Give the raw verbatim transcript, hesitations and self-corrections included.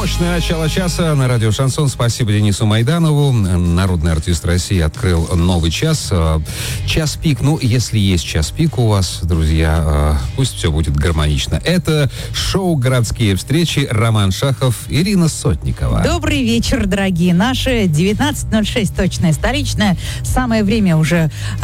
Мощное начало часа на радио «Шансон». Спасибо Денису Майданову. Народный артист России открыл новый час. Час пик. Ну, если есть час пик у вас, друзья, пусть все будет гармонично. Это шоу «Городские встречи». Роман Шахов, Ирина Сотникова. Добрый вечер, дорогие наши. девятнадцать ноль шесть, точное столичное. Самое время уже